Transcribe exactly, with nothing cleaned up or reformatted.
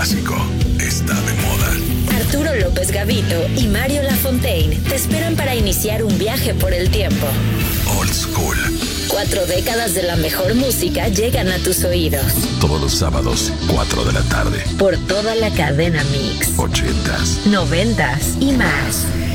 clásico está de moda. Arturo López Gavito y Mario Lafontaine te esperan para iniciar un viaje por el tiempo. Old School. Cuatro décadas de la mejor música llegan a tus oídos. Todos los sábados, cuatro de la tarde. Por toda la cadena Mix. Ochentas. Noventas y más.